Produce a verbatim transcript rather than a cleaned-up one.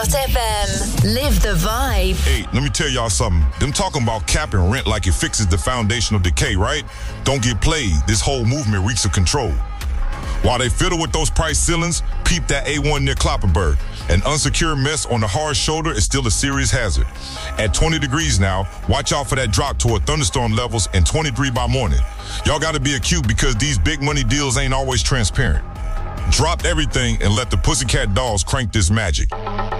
dot f m. Live the vibe. Hey, let me tell y'all something. Them talking about capping rent like it fixes the foundational decay, right? Don't get played. This whole movement reeks of control. While they fiddle with those price ceilings, peep that A one near Kloppenburg. An unsecured mess on the hard shoulder is still a serious hazard. At twenty degrees now, watch out for that drop toward thunderstorm levels and twenty-three by morning. Y'all gotta be acute because these big money deals ain't always transparent. Drop everything and let the Pussycat Dolls crank this magic.